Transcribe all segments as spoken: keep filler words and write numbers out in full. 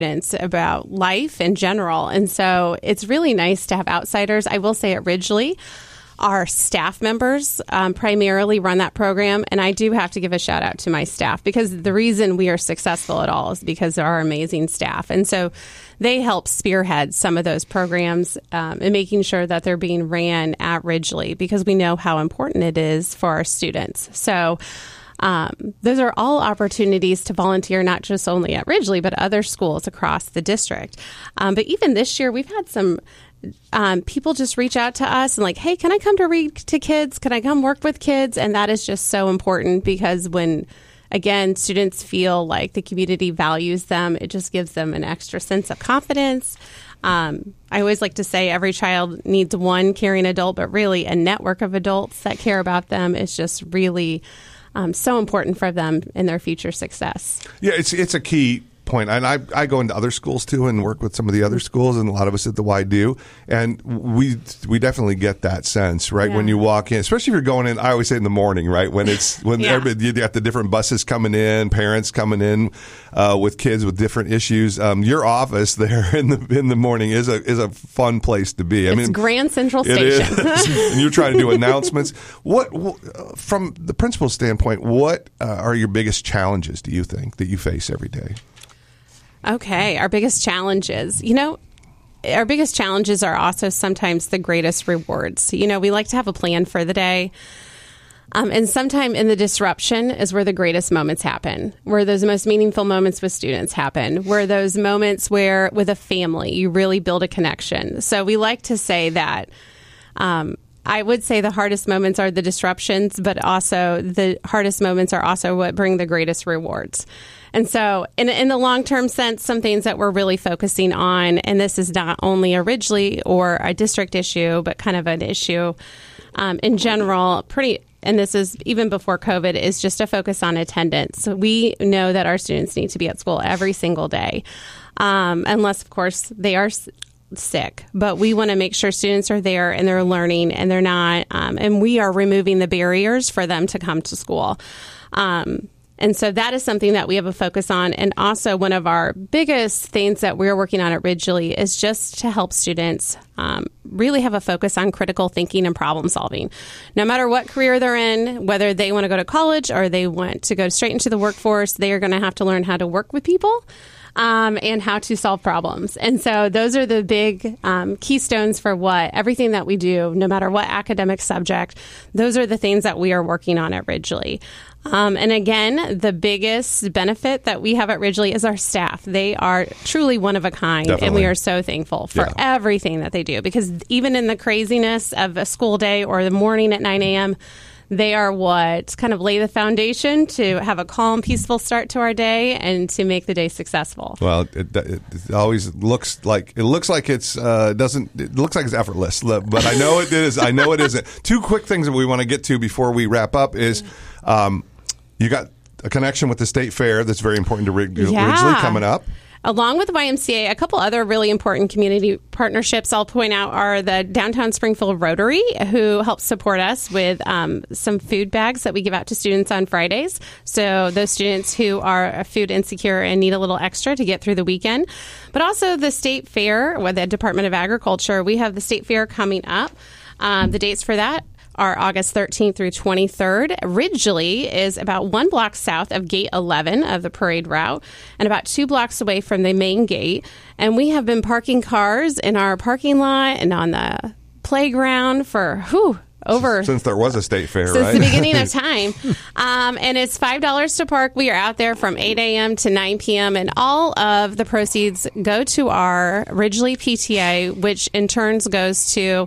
students about life in general. And so it's really nice to have outsiders. I will say at Ridgely, our staff members um, primarily run that program. And I do have to give a shout out to my staff, because the reason we are successful at all is because of our amazing staff. And so they help spearhead some of those programs um, and making sure that they're being ran at Ridgely, because we know how important it is for our students. So Um, those are all opportunities to volunteer, not just only at Ridgely, but other schools across the district. Um, but even this year, we've had some um, people just reach out to us and like, hey, can I come to read to kids? Can I come work with kids? And that is just so important, because when, again, students feel like the community values them, it just gives them an extra sense of confidence. Um, I always like to say every child needs one caring adult, but really a network of adults that care about them is just really Um, so important for them in their future success. Yeah, it's it's a key point. And I, I go into other schools too and work with some of the other schools, and a lot of us at the Y do. And we we definitely get that sense, right? Yeah. When you walk in, especially if you're going in, I always say in the morning, right? When it's when yeah. everybody, you got the different buses coming in, parents coming in uh, with kids with different issues. Um, your office there in the in the morning is a is a fun place to be. I it's mean, Grand Central it Station. Is. And you're trying to do announcements. What, from the principal's standpoint, what uh, are your biggest challenges, do you think, that you face every day? Okay, our biggest challenges. You know, our biggest challenges are also sometimes the greatest rewards. You know, we like to have a plan for the day. Um, and sometime in the disruption is where the greatest moments happen, where those most meaningful moments with students happen, where those moments where with a family, you really build a connection. So we like to say that um, I would say the hardest moments are the disruptions, but also the hardest moments are also what bring the greatest rewards. And so in, in the long-term sense, some things that we're really focusing on, and this is not only a Ridgely or a district issue, but kind of an issue um, in general, pretty, and this is even before COVID, is just a focus on attendance. So we know that our students need to be at school every single day, um, unless, of course, they are sick. But we want to make sure students are there and they're learning and they're not, um, and we are removing the barriers for them to come to school. Um, And so that is something that we have a focus on. And also one of our biggest things that we're working on at Ridgely is just to help students um, really have a focus on critical thinking and problem solving. No matter what career they're in, whether they want to go to college or they want to go straight into the workforce, they are going to have to learn how to work with people um, and how to solve problems. And so those are the big um, keystones for what everything that we do, no matter what academic subject, those are the things that we are working on at Ridgely. Um, and again, the biggest benefit that we have at Ridgely is our staff. They are truly one of a kind, Definitely. And we are so thankful for yeah. everything that they do. Because even in the craziness of a school day or the morning at nine a.m., they are what kind of lay the foundation to have a calm, peaceful start to our day and to make the day successful. Well, it, it, it always looks like it looks like it's uh, doesn't it looks like it's effortless, but I know it is. I know it isn't. Two quick things that we want to get to before we wrap up is. Um, You got a connection with the state fair that's very important to Rid- yeah. Ridgely coming up. Along with the Y M C A, a couple other really important community partnerships I'll point out are the Downtown Springfield Rotary, who helps support us with um, some food bags that we give out to students on Fridays. So those students who are food insecure and need a little extra to get through the weekend. But also the state fair with the Department of Agriculture. We have the state fair coming up. Um, the dates for that are August thirteenth through twenty-third. Ridgely is about one block south of Gate eleven of the parade route and about two blocks away from the main gate. And we have been parking cars in our parking lot and on the playground for, whew, over... Since there was a state fair, since right? Since the beginning of time. Um, and it's five dollars to park. We are out there from eight a.m. to nine p.m. And all of the proceeds go to our Ridgely P T A, which in turns goes to...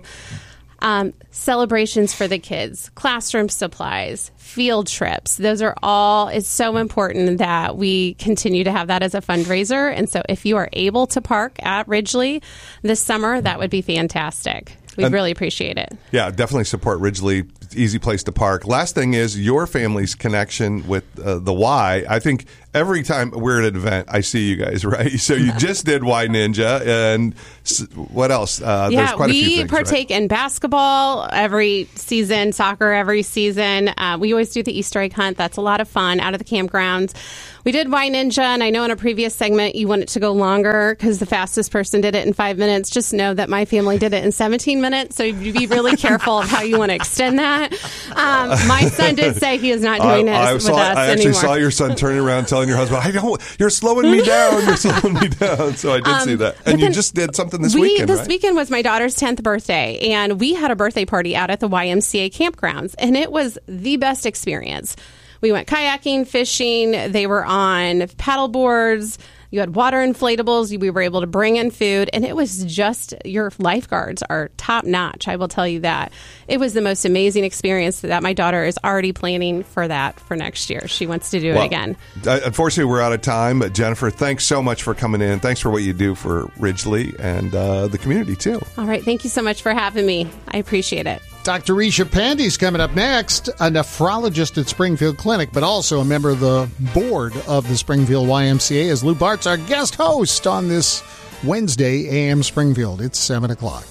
Um, celebrations for the kids, classroom supplies, field trips. Those are all, it's so important that we continue to have that as a fundraiser. And so if you are able to park at Ridgely this summer, that would be fantastic. We'd and, really appreciate it. Yeah, definitely support Ridgely. Easy place to park. Last thing is your family's connection with uh, the Y. I think every time we're at an event, I see you guys, right? So you just did Y Ninja, and what else? Uh, yeah, there's quite we a few things, partake right? in basketball every season, soccer every season. Uh, we always do the Easter egg hunt. That's a lot of fun out of the campgrounds. We did Y Ninja, and I know in a previous segment you want it to go longer because the fastest person did it in five minutes. Just know that my family did it in seventeen minutes, so you be really careful of how you want to extend that. Um, my son did say he is not doing I, this I with saw, us I actually anymore. saw your son turning around telling your husband, I don't, you're slowing me down, you're slowing me down. So I did um, see that. And you just did something this we, weekend, This right? weekend was my daughter's tenth birthday, and we had a birthday party out at the Y M C A campgrounds, and it was the best experience. We went kayaking, fishing. They were on paddle boards. You had water inflatables. We were able to bring in food. And it was just, your lifeguards are top notch. I will tell you that. It was the most amazing experience that my daughter is already planning for that for next year. She wants to do well, it again. Uh, unfortunately, we're out of time. But Jennifer, thanks so much for coming in. Thanks for what you do for Ridgely and uh, the community, too. All right. Thank you so much for having me. I appreciate it. Doctor Risha Pandy's coming up next, a nephrologist at Springfield Clinic, but also a member of the board of the Springfield Y M C A, as Lou Bart's our guest host on this Wednesday, A M Springfield. It's seven o'clock.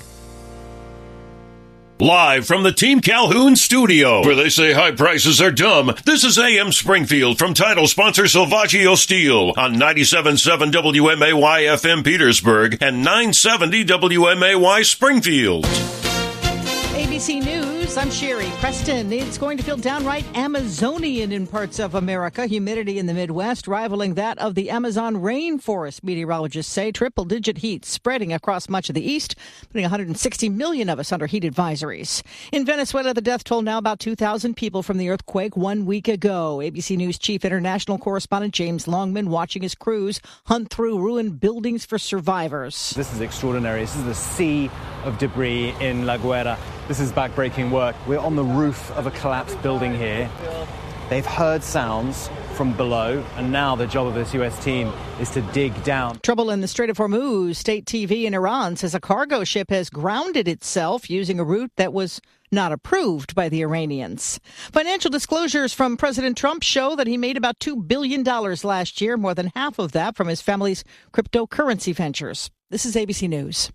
Live from the Team Calhoun studio, where they say high prices are dumb, this is A M Springfield from title sponsor Salvaggio Steel on ninety-seven point seven W M A Y F M Petersburg and nine seventy W M A Y Springfield. A B C News, I'm Sherry Preston. It's going to feel downright Amazonian in parts of America. Humidity in the Midwest rivaling that of the Amazon rainforest, meteorologists say. Triple-digit heat spreading across much of the east, putting one hundred sixty million of us under heat advisories. In Venezuela, the death toll now about two thousand people from the earthquake one week ago. A B C News chief international correspondent James Longman watching his crews hunt through ruined buildings for survivors. This is extraordinary. This is the sea of debris in La Guaira. This is backbreaking work. We're on the roof of a collapsed building here. They've heard sounds from below, and now the job of this U S team is to dig down. Trouble in the Strait of Hormuz. State T V in Iran says a cargo ship has grounded itself using a route that was not approved by the Iranians. Financial disclosures from President Trump show that he made about two billion dollars last year, more than half of that from his family's cryptocurrency ventures. This is A B C News.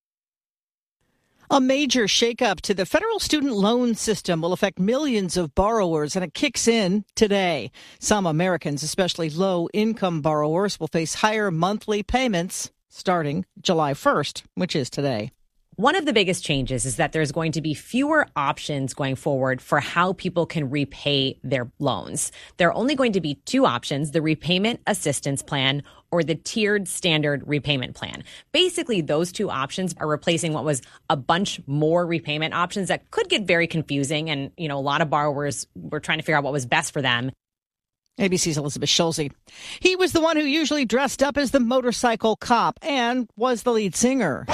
A major shakeup to the federal student loan system will affect millions of borrowers, and it kicks in today. Some Americans, especially low-income borrowers, will face higher monthly payments starting July first, which is today. One of the biggest changes is that there's going to be fewer options going forward for how people can repay their loans. There are only going to be two options, the repayment assistance plan or the tiered standard repayment plan. Basically, those two options are replacing what was a bunch more repayment options that could get very confusing. And, you know, a lot of borrowers were trying to figure out what was best for them. A B C's Elizabeth Schulze. He was the one who usually dressed up as the motorcycle cop and was the lead singer.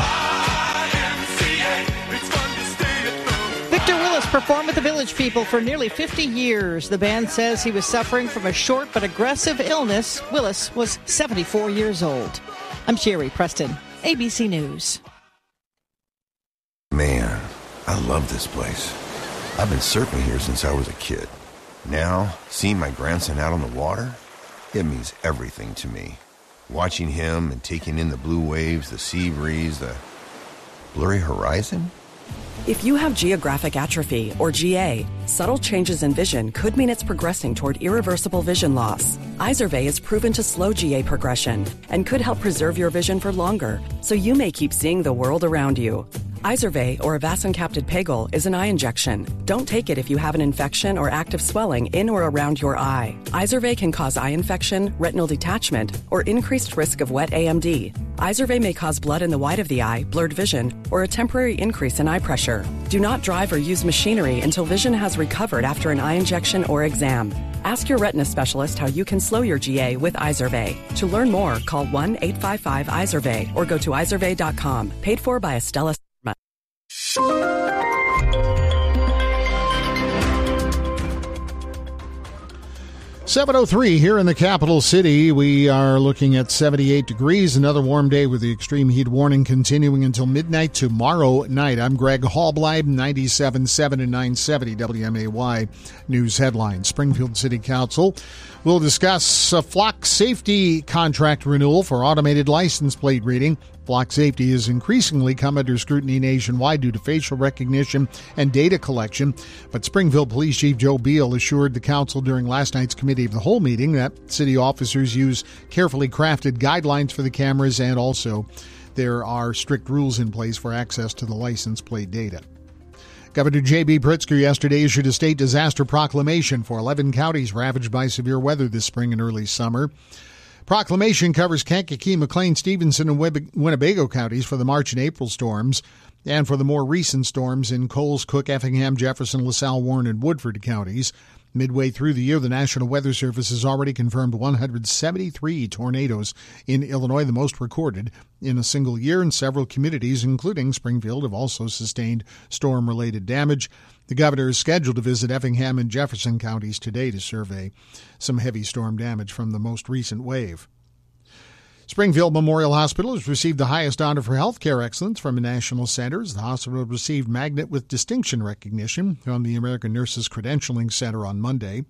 Victor Willis performed with the Village People for nearly fifty years. The band says he was suffering from a short but aggressive illness. Willis was seventy-four years old. I'm Sherry Preston, A B C News. Man, I love this place. I've been surfing here since I was a kid. Now, seeing my grandson out on the water, it means everything to me. Watching him and taking in the blue waves, the sea breeze, the blurry horizon. If you have geographic atrophy, or G A, subtle changes in vision could mean it's progressing toward irreversible vision loss. Izervay is proven to slow G A progression and could help preserve your vision for longer, so you may keep seeing the world around you. Izervay, or avacincaptad pegol, is an eye injection. Don't take it if you have an infection or active swelling in or around your eye. Izervay can cause eye infection, retinal detachment, or increased risk of wet A M D. Izervay may cause blood in the white of the eye, blurred vision, or a temporary increase in eye pressure. Do not drive or use machinery until vision has recovered after an eye injection or exam. Ask your retina specialist how you can slow your G A with Izervay. To learn more, call one eight five five Izervay or go to izervay dot com. Paid for by Estella. seven oh three here in the capital city. We are looking at seventy-eight degrees. Another warm day with the extreme heat warning continuing until midnight tomorrow night. I'm Greg Hallbleib, ninety-seven point seven and nine seventy W M A Y News Headlines. Springfield City Council will discuss a flock safety contract renewal for automated license plate reading. Flock safety has increasingly come under scrutiny nationwide due to facial recognition and data collection. But Springfield Police Chief Joe Beal assured the council during last night's Committee of the Whole meeting that city officers use carefully crafted guidelines for the cameras, and also there are strict rules in place for access to the license plate data. Governor J B. Pritzker yesterday issued a state disaster proclamation for eleven counties ravaged by severe weather this spring and early summer. Proclamation covers Kankakee, McLean, Stevenson, and Winnebago counties for the March and April storms, and for the more recent storms in Coles, Cook, Effingham, Jefferson, LaSalle, Warren, and Woodford counties. Midway through the year, the National Weather Service has already confirmed one hundred seventy-three tornadoes in Illinois, the most recorded in a single year, and several communities, including Springfield, have also sustained storm-related damage. The governor is scheduled to visit Effingham and Jefferson counties today to survey some heavy storm damage from the most recent wave. Springfield Memorial Hospital has received the highest honor for healthcare excellence from a national center. The hospital received Magnet with Distinction recognition from the American Nurses Credentialing Center on Monday.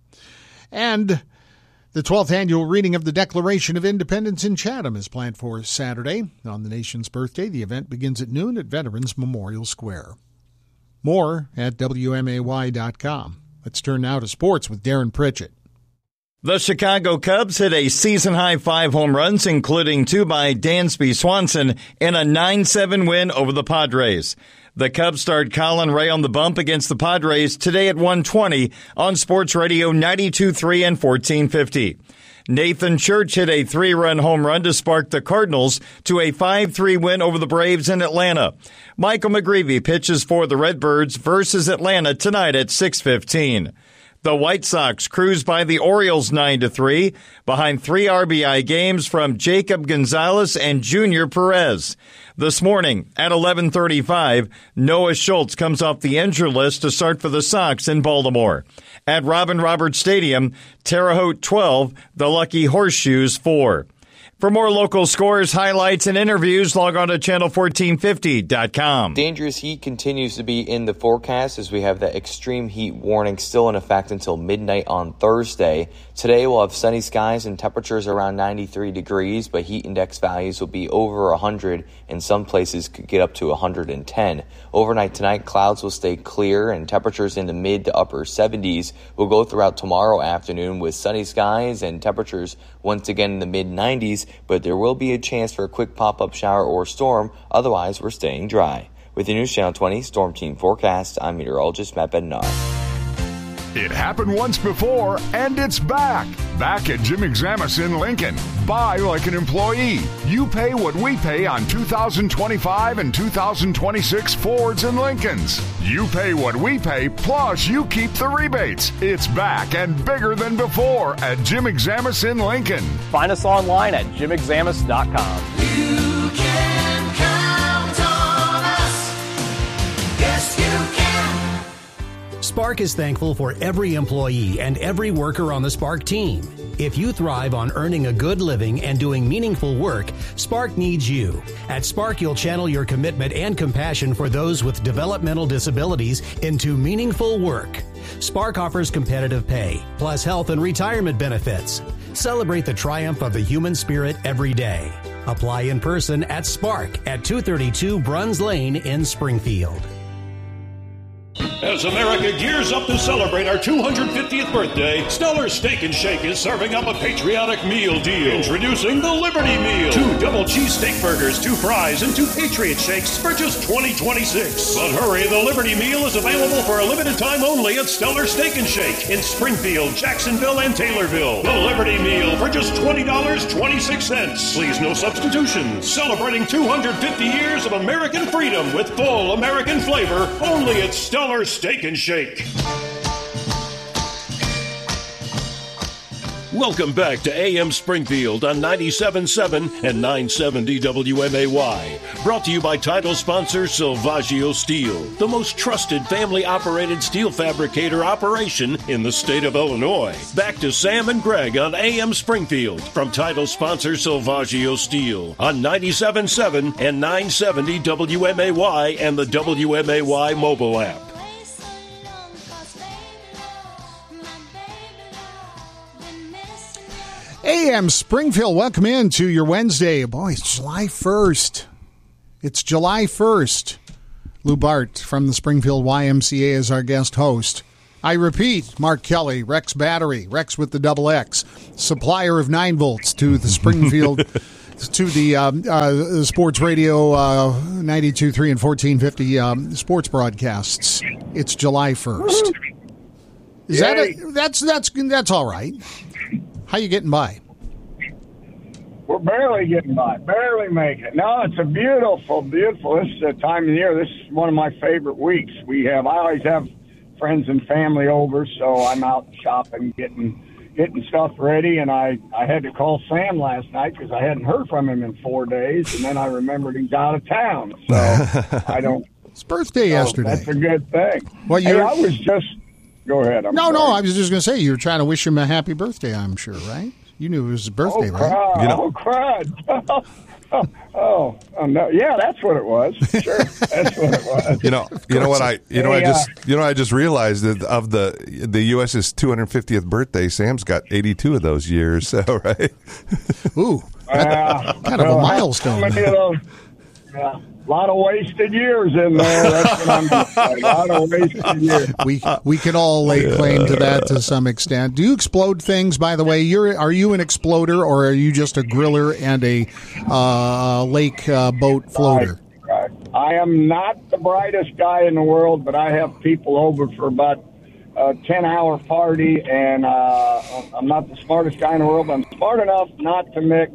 And the twelfth annual reading of the Declaration of Independence in Chatham is planned for Saturday. On the nation's birthday, the event begins at noon at Veterans Memorial Square. More at W M A Y dot com. Let's turn now to sports with Darren Pritchett. The Chicago Cubs hit a season-high five home runs, including two by Dansby Swanson, in a nine seven win over the Padres. The Cubs start Colin Ray on the bump against the Padres today at one twenty on Sports Radio ninety-two point three and fourteen fifty. Nathan Church hit a three-run home run to spark the Cardinals to a five three win over the Braves in Atlanta. Michael McGreevy pitches for the Redbirds versus Atlanta tonight at six fifteen. The White Sox cruise by the Orioles nine to three behind three R B I games from Jacob Gonzalez and Junior Perez. This morning at eleven thirty-five, Noah Schultz comes off the injured list to start for the Sox in Baltimore. At Robin Roberts Stadium, Terre Haute twelve, the Lucky Horseshoes four. For more local scores, highlights, and interviews, log on to channel fourteen fifty dot com. Dangerous heat continues to be in the forecast as we have that extreme heat warning still in effect until midnight on Thursday. Today we'll have sunny skies and temperatures around ninety-three degrees, but heat index values will be over one hundred, and some places could get up to one hundred ten. Overnight tonight, clouds will stay clear and temperatures in the mid to upper seventies will go throughout tomorrow afternoon with sunny skies and temperatures once again in the mid nineties. But there will be a chance for a quick pop-up shower or storm. Otherwise, we're staying dry. With the News Channel twenty Storm Team Forecast, I'm meteorologist Matt Bednar. It happened once before, and it's back. Back at Jim Examus in Lincoln. Buy like an employee. You pay what we pay on two thousand twenty-five and two thousand twenty-six Fords and Lincolns. You pay what we pay, plus you keep the rebates. It's back and bigger than before at Jim Examus in Lincoln. Find us online at jim examus dot com. You can count on us. Yes, you can. Spark is thankful for every employee and every worker on the Spark team. If you thrive on earning a good living and doing meaningful work, Spark needs you. At Spark, you'll channel your commitment and compassion for those with developmental disabilities into meaningful work. Spark offers competitive pay, plus health and retirement benefits. Celebrate the triumph of the human spirit every day. Apply in person at Spark at two thirty-two Bruns Lane in Springfield. As America gears up to celebrate our two hundred fiftieth birthday, Stellar Steak and Shake is serving up a patriotic meal deal. Introducing the Liberty Meal. Two double cheese steak burgers, two fries, and two Patriot Shakes for just twenty twenty-six. But hurry, the Liberty Meal is available for a limited time only at Stellar Steak and Shake in Springfield, Jacksonville, and Taylorville. The Liberty Meal for just twenty dollars and twenty-six cents. Please, no substitutions. Celebrating two hundred fifty years of American freedom with full American flavor only at Stellar Steak and Shake. Welcome back to A M Springfield on ninety-seven point seven and nine seventy W M A Y. Brought to you by title sponsor Silvaggio Steel, the most trusted family-operated steel fabricator operation in the state of Illinois. Back to Sam and Greg on A M Springfield from title sponsor Silvaggio Steel on ninety-seven point seven and nine seventy W M A Y and the W M A Y mobile app. A M Springfield, welcome into your Wednesday. Boy, it's July first. It's July first. Lou Bart from the Springfield Y M C A is our guest host. I repeat, Mark Kelly, Rex Battery, Rex with the double X, supplier of nine volts to the Springfield, to the um, uh, Sports Radio uh, ninety-two point three and fourteen fifty um, sports broadcasts. It's July first. Is that a, that's that's that's all right. How you getting by? We're barely getting by, barely making it. No, it's a beautiful, beautiful. This is the time of the year. This is one of my favorite weeks. We have. I always have friends and family over, so I'm out shopping, getting getting stuff ready. And I, I had to call Sam last night because I hadn't heard from him in four days, and then I remembered he's out of town. So I don't. It's birthday so yesterday. That's a good thing. Well, hey, you're- I was just. Go ahead. I'm no, sorry. no, I was just going to say, you were trying to wish him a happy birthday, I'm sure, right? You knew it was his birthday, oh, right? Crud. You know- Oh, crud. oh, oh, oh, no. Yeah, that's what it was. Sure, that's what it was. You know, you know what I, you know, I Hey, just, uh, you know, I just realized that of the the U S's two hundred fiftieth birthday, Sam's got eighty-two of those years. So, right? Ooh, uh, kind of a well, milestone. How many of those? Yeah, a lot of wasted years in there. That's what I'm going to say. A lot of wasted years. We we can all lay claim to that to some extent. Do you explode things? By the way, you're are you an exploder or are you just a griller and a uh, lake uh, boat floater? Right, right. I am not the brightest guy in the world, but I have people over for about a ten-hour party, and uh, I'm not the smartest guy in the world, but I'm smart enough not to mix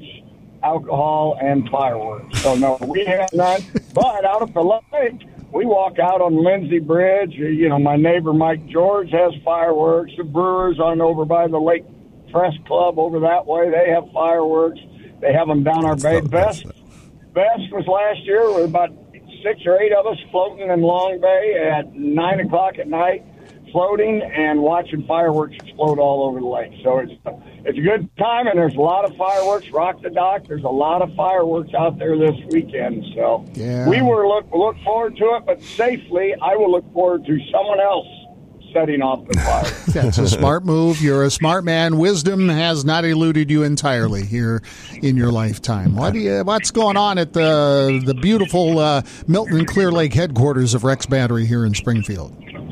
alcohol and fireworks. So, no, we have none. But out at the lake, we walk out on Lindsay Bridge. You know, my neighbor Mike George has fireworks. The Brewers on over by the Lake Press Club over that way, they have fireworks. They have them down our bay. Best, best was last year with about six or eight of us floating in Long Bay at nine o'clock at night, floating and watching fireworks explode all over the lake. So it's it's a good time, and there's a lot of fireworks. Rock the Dock, there's a lot of fireworks out there this weekend. So Yeah. we were look look forward to it, but safely, I will look forward to someone else setting off the fire. That's a smart move. You're a smart man. Wisdom has not eluded you entirely here in your lifetime. What do you, what's going on at the the beautiful uh, Milton Clear Lake headquarters of Rex Battery here in Springfield?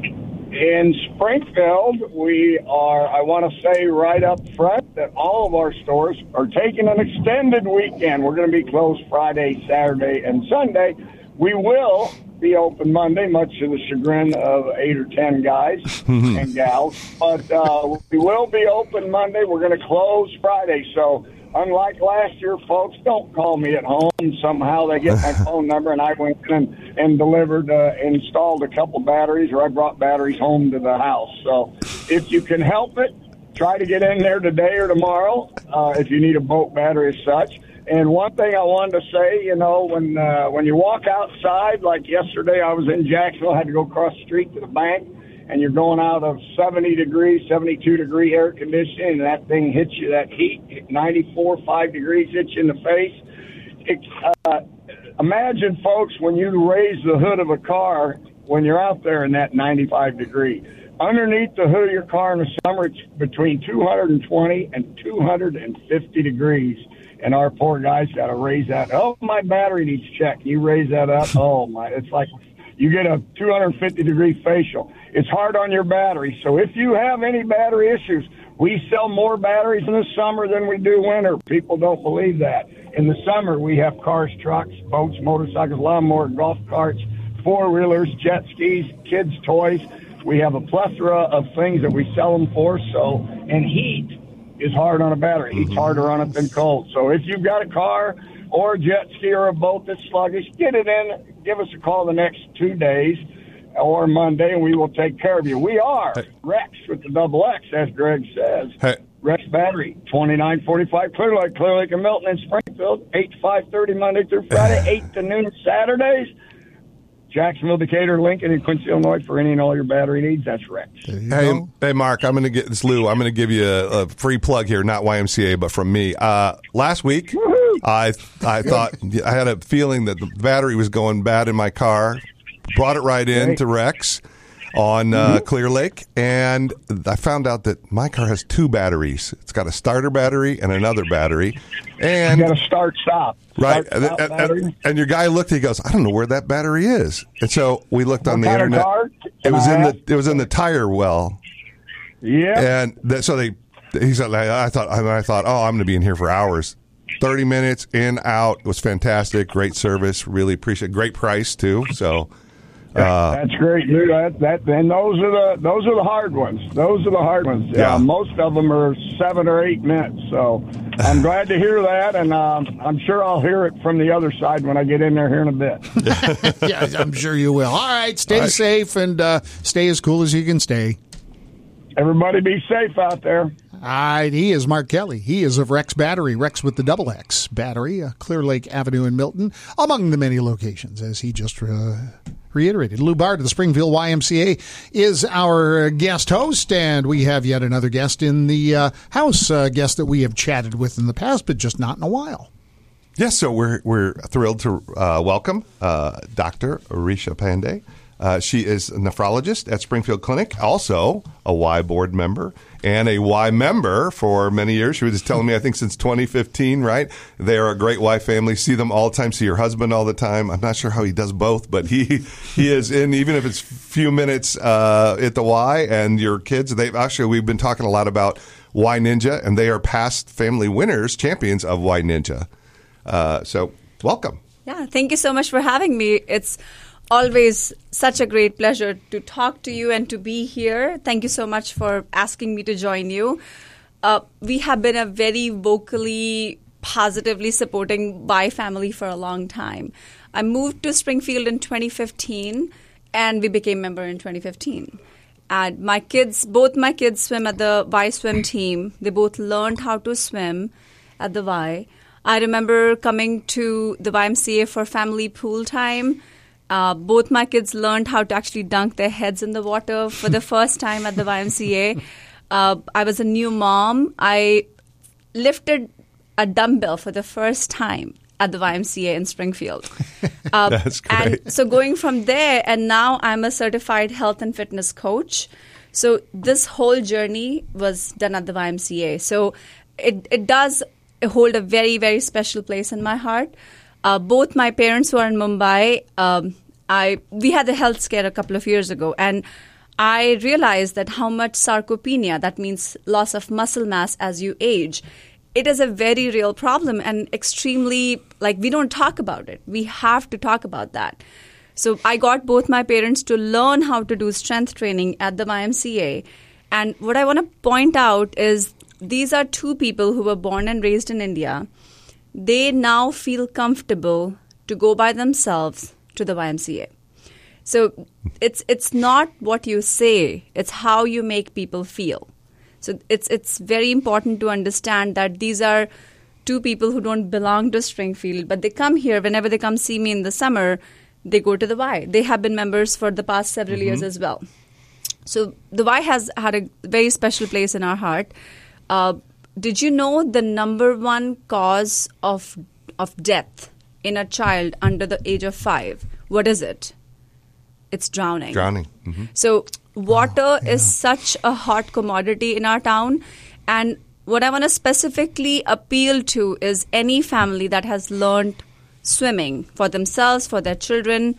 In Springfield, we are, I want to say right up front that all of our stores are taking an extended weekend. We're going to be closed Friday, Saturday, and Sunday. We will be open Monday, much to the chagrin of eight or ten guys and gals. But uh, we will be open Monday. We're going to close Friday. So unlike last year, folks, don't call me at home. Somehow they get my phone number, and I went in and, and delivered, uh, installed a couple batteries, or I brought batteries home to the house. So if you can help it, try to get in there today or tomorrow uh, if you need a boat battery as such. And one thing I wanted to say, you know, when uh, when you walk outside, like yesterday I was in Jacksonville, I had to go across the street to the bank, and you're going out of seventy degrees, seventy-two degree air conditioning, and that thing hits you, that heat, ninety-four, five degrees hits you in the face. It, uh, imagine, folks, when you raise the hood of a car, when you're out there in that ninety-five degree. Underneath the hood of your car in the summer, it's between two hundred twenty and two hundred fifty degrees. And our poor guys got to raise that. Oh, my battery needs checked. You raise that up. Oh, my. It's like you get a two hundred fifty degree facial. It's hard on your battery. So if you have any battery issues, we sell more batteries in the summer than we do winter. People don't believe that. In the summer, we have cars, trucks, boats, motorcycles, lawnmower, golf carts, four-wheelers, jet skis, kids' toys. We have a plethora of things that we sell them for. So, and heat is hard on a battery. Heat's harder on it than cold. So if you've got a car or a jet ski or a boat that's sluggish, get it in. Give us a call the next two days or Monday, and we will take care of you. We are Rex with the double X, as Greg says. Hey, Rex Battery, twenty-nine forty-five Clear Lake, Clear Lake and Milton and Springfield, eight to five thirty Monday through Friday, eight to noon Saturdays. Jacksonville, Decatur, Lincoln, and Quincy, Illinois for any and all your battery needs. That's Rex. Hey, hey, Mark, I'm going to get this, Lou. I'm going to give you a, a free plug here, not Y M C A, but from me. Uh, last week, Woo-hoo! I I thought I had a feeling that the battery was going bad in my car. Brought it right in Okay. to Rex on uh, Mm-hmm. Clear Lake, and I found out that my car has two batteries. It's got a starter battery and another battery, and You got to start, stop. right. Start, And, stop and- battery. and- and your guy looked. He goes, "I don't know where that battery is." And so we looked on What the kind of internet. car? It was Can in I the it was in the tire well. Yeah. And th- so they, he said, I thought, I thought, oh, I'm going to be in here for hours. thirty minutes in, out. It was fantastic. Great service. Really appreciate it. Great price, too. So, uh, That's great, dude. That, that, and those are the those are the hard ones. Those are the hard ones. Yeah. Uh, most of them are seven or eight minutes. So I'm glad to hear that, and um, I'm sure I'll hear it from the other side when I get in there here in a bit. Yeah, I'm sure you will. All right, stay All right. safe and uh, stay as cool as you can stay. Everybody be safe out there. All right, he is Mark Kelly. He is of Rex Battery, Rex with the double X Battery, uh, Clear Lake Avenue in Milton, among the many locations, as he just uh, reiterated. Lou Bard of the Springfield Y M C A is our guest host, and we have yet another guest in the uh, house, uh, guest that we have chatted with in the past, but just not in a while. yes, so we're we're thrilled to uh, welcome uh, Doctor Arisha Pandey. Uh, she is a nephrologist at Springfield Clinic, also a Y board member and a Y member for many years. She was just telling me, I think since twenty fifteen, right? They are a great Y family. See them all the time. See your husband all the time. I'm not sure how he does both, but he he is in, even if it's few minutes uh, at the Y, and your kids. They've actually, we've been talking a lot about Y Ninja, and they are past family winners, champions of Y Ninja. Uh, so welcome. Yeah, thank you so much for having me. It's always such a great pleasure to talk to you and to be here. Thank you so much for asking me to join you. Uh, we have been a very vocally, positively supporting Y family for a long time. I moved to Springfield in twenty fifteen, and we became member in twenty fifteen. And my kids, both my kids swim at the Y swim team. They both learned how to swim at the Y. I remember coming to the Y M C A for family pool time. Uh, both my kids learned how to actually dunk their heads in the water for the first time at the Y M C A. Uh, I was a new mom. I lifted a dumbbell for the first time at the Y M C A in Springfield. Uh, That's great. And so going from there, and now I'm a certified health and fitness coach. So this whole journey was done at the Y M C A. So it, it does hold a very, very special place in my heart. Uh, both my parents who are in Mumbai, um, I we had the health scare a couple of years ago, and I realized that how much sarcopenia, that means loss of muscle mass as you age, it is a very real problem and extremely, like, we don't talk about it. We have to talk about that. So I got both my parents to learn how to do strength training at the Y M C A. And what I want to point out is these are two people who were born and raised in India. They now feel comfortable to go by themselves to the Y M C A. So it's it's not what you say, it's how you make people feel. So it's it's very important to understand that these are two people who don't belong to Springfield, but they come here whenever they come see me in the summer, they go to the Y. They have been members for the past several Mm-hmm. years as well. So the Y has had a very special place in our heart. Uh, did you know the number one cause of of death in a child under the age of five? What is it? It's drowning. Drowning. Mm-hmm. So water is such a hot commodity in our town. And what I want to specifically appeal to is any family that has learned swimming for themselves, for their children.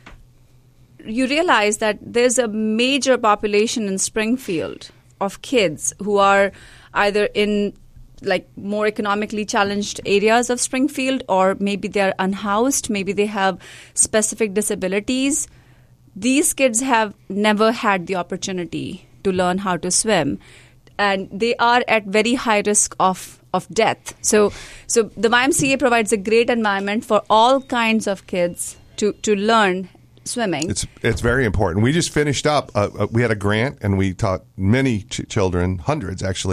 You realize that there's a major population in Springfield of kids who are either in like more economically challenged areas of Springfield, or maybe they're unhoused, maybe they have specific disabilities. These kids have never had the opportunity to learn how to swim, and they are at very high risk of, of death. So, so the Y M C A provides a great environment for all kinds of kids to, to learn swimming. It's it's very important. We just finished up. Uh, uh, we had a grant, and we taught many ch- children, hundreds actually,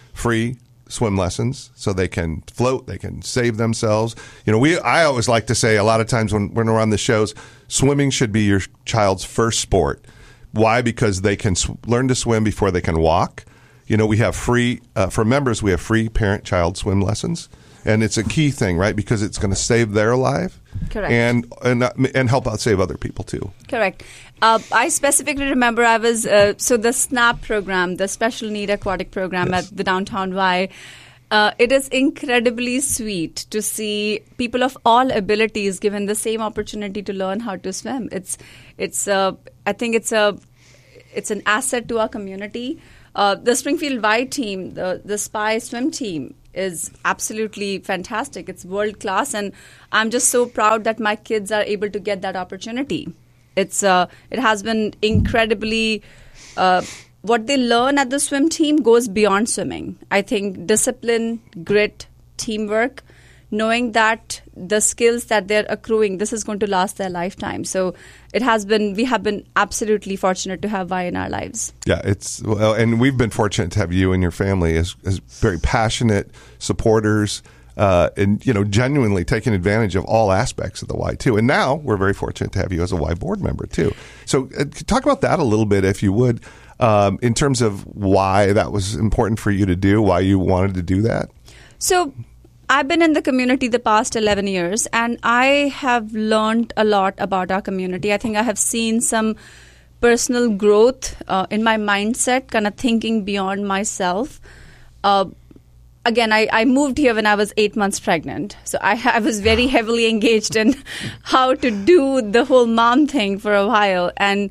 free swim lessons so they can float, they can save themselves. You know, we I always like to say a lot of times when, when we're on the shows, swimming should be your child's first sport. Why? Because they can sw- learn to swim before they can walk. You know, we have free, uh, for members, we have free parent-child swim lessons. And it's a key thing, right? Because it's going to save their life. Correct. And, and, uh, and help out save other people, too. Correct. Uh, I specifically remember I was, uh, so the SNAP program, the Special Need Aquatic Program Yes. at the Downtown Y, uh, it is incredibly sweet to see people of all abilities given the same opportunity to learn how to swim. It's, it's, uh, I think it's a, it's an asset to our community. Uh, the Springfield Y team, the, the SPY swim team, is absolutely fantastic. It's world class, and I'm just so proud that my kids are able to get that opportunity. It's uh, it has been incredibly. Uh, what they learn at the swim team goes beyond swimming. I think discipline, grit, teamwork, knowing that the skills that they're accruing, this is going to last their lifetime. So it has been. We have been absolutely fortunate to have Y in our lives. Yeah, it's well, and we've been fortunate to have you and your family as, as very passionate supporters, uh, and you know, genuinely taking advantage of all aspects of the Y too. And now we're very fortunate to have you as a Y board member too. So uh, talk about that a little bit, if you would, um, in terms of why that was important for you to do, why you wanted to do that. So I've been in the community the past eleven years, and I have learned a lot about our community. I think I have seen some personal growth uh, in my mindset, kind of thinking beyond myself. Uh, again, I, I moved here when I was eight months pregnant. So I, I was very heavily engaged in how to do the whole mom thing for a while. And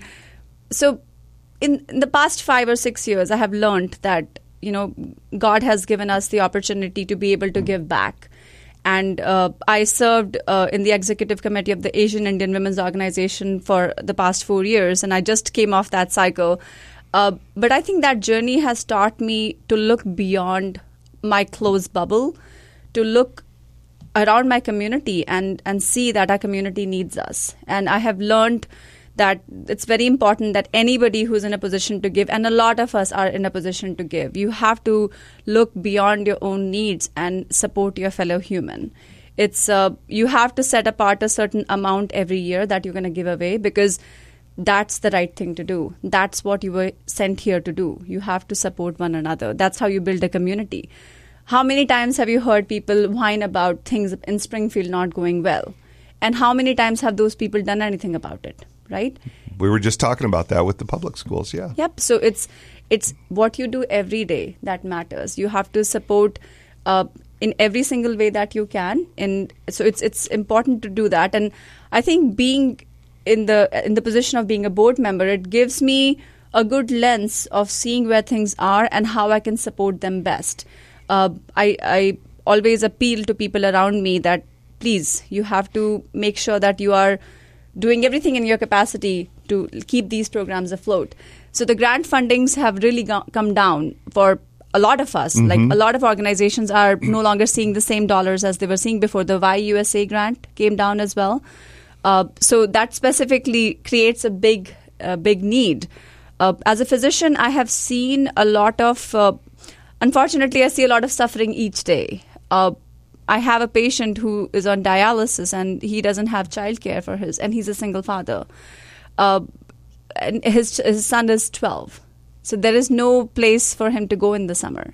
so in, in the past five or six years, I have learned that you know, God has given us the opportunity to be able to give back. And uh, I served uh, in the executive committee of the Asian Indian Women's Organization for the past four years, and I just came off that cycle. Uh, but I think that journey has taught me to look beyond my close bubble, to look around my community and, and see that our community needs us. And I have learned that it's very important that anybody who's in a position to give, and a lot of us are in a position to give, you have to look beyond your own needs and support your fellow human. It's uh, you have to set apart a certain amount every year that you're going to give away, because that's the right thing to do. That's what you were sent here to do. You have to support one another. That's how you build a community. How many times have you heard people whine about things in Springfield not going well? And how many times have those people done anything about it? Right? We were just talking about that with the public schools, yeah. Yep. So it's it's what you do every day that matters. You have to support uh, in every single way that you can, and so it's it's important to do that. And I think being in the in the position of being a board member, it gives me a good lens of seeing where things are and how I can support them best. Uh, I I always appeal to people around me that please, you have to make sure that you are doing everything in your capacity to keep these programs afloat. So the grant fundings have really go- come down for a lot of us. Mm-hmm. Like a lot of organizations are no longer seeing the same dollars as they were seeing before. The Y U S A grant came down as well. Uh, so that specifically creates a big, uh, big need. Uh, as a physician, I have seen a lot of, uh, unfortunately, I see a lot of suffering each day. Uh, I have a patient who is on dialysis and he doesn't have childcare for his, and he's a single father. Uh, and his his son is twelve, so there is no place for him to go in the summer.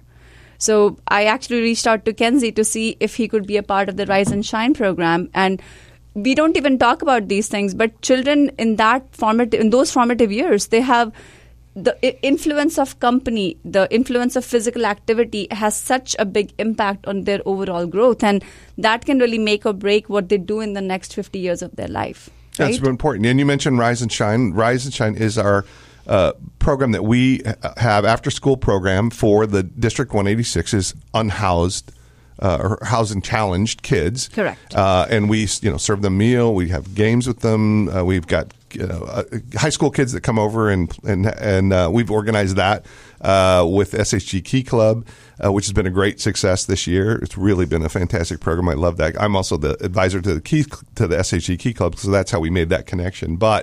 So I actually reached out to Kenzie to see if he could be a part of the Rise and Shine program, and we don't even talk about these things. But children in that formative, in those formative years, they have the influence of company, the influence of physical activity has such a big impact on their overall growth, and that can really make or break what they do in the next fifty years of their life. Right? That's important. And you mentioned Rise and Shine. Rise and Shine is our uh, program that we have after school program for the District one eighty-six's unhoused uh, or housing challenged kids. Correct. Uh, and we, you know, serve them meal. We have games with them. Uh, we've got you know, uh, high school kids that come over, and and and uh, we've organized that uh, with S H G Key Club, uh, which has been a great success this year. It's really been a fantastic program. I love that. I'm also the advisor to the Key to the S H G Key Club, so that's how we made that connection. But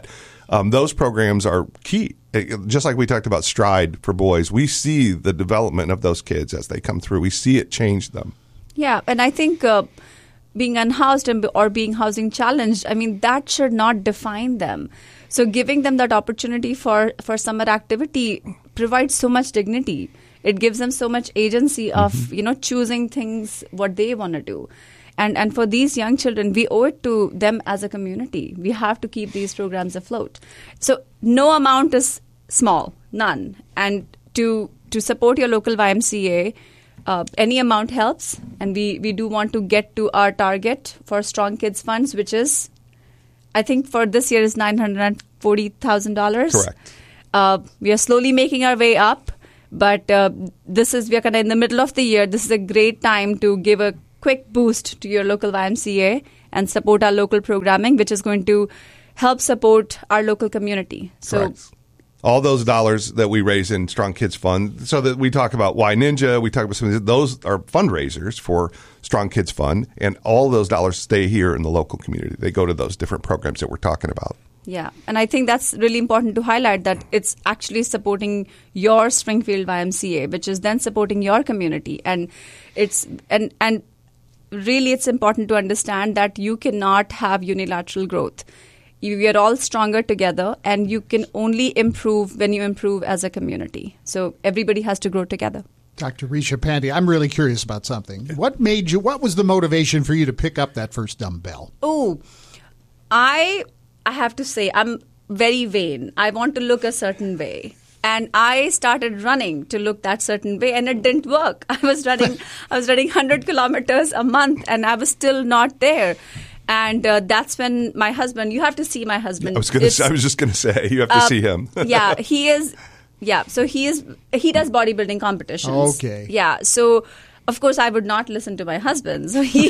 Um, those programs are key. Just like we talked about Stride for boys, we see the development of those kids as they come through. We see it change them. Yeah, and I think uh, being unhoused and, or being housing challenged, I mean, that should not define them. So giving them that opportunity for, for summer activity provides so much dignity. It gives them so much agency of, mm-hmm. you know, choosing things, what they want to do. And and for these young children, we owe it to them as a community. We have to keep these programs afloat. So no amount is small, none. And to to support your local Y M C A, uh, any amount helps. And we, we do want to get to our target for Strong Kids Funds, which is, I think for this year is nine hundred forty thousand dollars. Correct. Uh, we are slowly making our way up. But uh, this is, we are kind of in the middle of the year. This is a great time to give a quick boost to your local Y M C A and support our local programming, which is going to help support our local community. So, Correct. All those dollars that we raise in Strong Kids Fund, so that we talk about Y Ninja, we talk about some of these, those are fundraisers for Strong Kids Fund, and all those dollars stay here in the local community. They go to those different programs that we're talking about. Yeah, and I think that's really important to highlight, that it's actually supporting your Springfield Y M C A, which is then supporting your community. And it's and and really it's important to understand that you cannot have unilateral growth. You, we are all stronger together, and you can only improve when you improve as a community. So everybody has to grow together. Doctor Risha Pandey, I'm really curious about something. What made you, what was the motivation for you to pick up that first dumbbell? Oh, I... I have to say, I'm very vain. I want to look a certain way. And I started running to look that certain way, and it didn't work. I was running I was running one hundred kilometers a month, and I was still not there. And uh, that's when my husband, you have to see my husband. I was gonna say, I was just going to say, you have to uh, see him. yeah, he is, yeah, so he is, he does bodybuilding competitions. Okay. Yeah, so of course I would not listen to my husband. So he,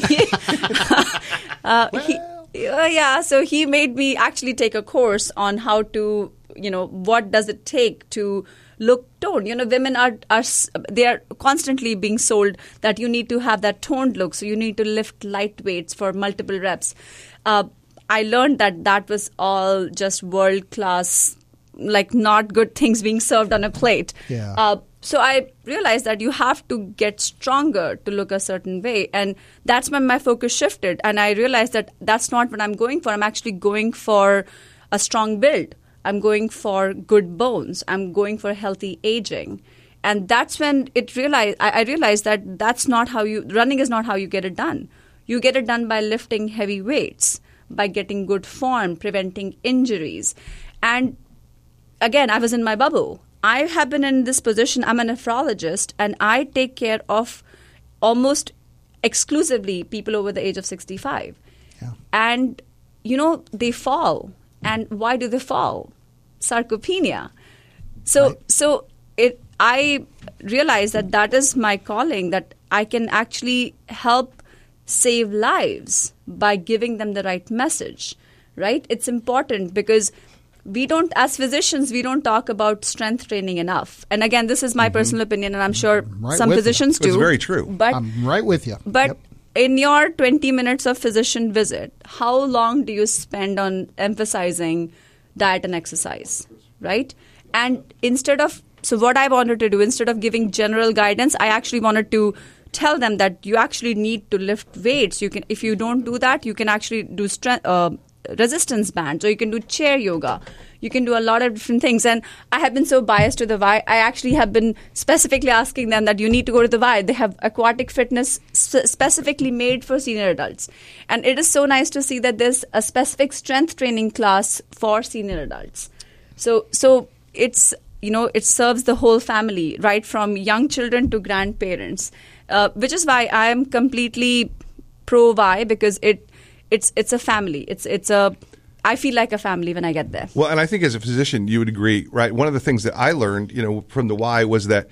uh, well. he Uh, yeah, so he made me actually take a course on how to, you know, what does it take to look toned. You know, women are, are they are constantly being sold that you need to have that toned look, so you need to lift light weights for multiple reps. Uh, I learned that that was all just world-class, like not good things being served on a plate. Yeah. Uh, So I realized that you have to get stronger to look a certain way. And that's when my focus shifted. And I realized that that's not what I'm going for. I'm actually going for a strong build. I'm going for good bones. I'm going for healthy aging. And that's when it realized, I, I realized that that's not how you, running is not how you get it done. You get it done by lifting heavy weights, by getting good form, preventing injuries. And again, I was in my bubble. I have been in this position. I'm a nephrologist, and I take care of almost exclusively people over the age of sixty-five. Yeah. And, you know, they fall. And why do they fall? Sarcopenia. So, Right. so it. I realized that that is my calling, that I can actually help save lives by giving them the right message, right? It's important because we don't, as physicians, we don't talk about strength training enough. And again, this is my mm-hmm. personal opinion, and I'm sure right some with physicians you. do. It's very true. But, I'm right with you. But Yep. in your twenty minutes of physician visit, how long do you spend on emphasizing diet and exercise, right? And instead of, so what I wanted to do, instead of giving general guidance, I actually wanted to tell them that you actually need to lift weights. You can, if you don't do that, you can actually do strength, uh, resistance bands, or you can do chair yoga. You can do a lot of different things. And I have been so biased to the Y. I actually have been specifically asking them that you need to go to the Y. They have aquatic fitness sp- specifically made for senior adults. And it is so nice to see that there's a specific strength training class for senior adults. So, so it's, you know, it serves the whole family, right from young children to grandparents, uh, which is why I am completely pro Y, because it, it's, it's a family. It's, it's a, I feel like a family when I get there. Well, and I think as a physician, you would agree, right? One of the things that I learned, you know, from the Y was that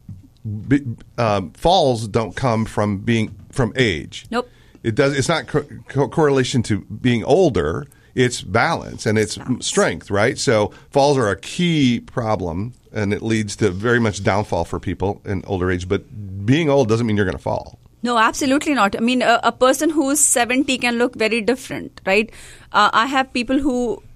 b- um, falls don't come from being from age. Nope. It does. It's not co- co- correlation to being older. It's balance and it's balance. Strength, right? So falls are a key problem, and it leads to very much downfall for people in older age. But being old doesn't mean you're going to fall. No, absolutely not. I mean, a, a person who's seventy can look very different, right? Uh, I have people who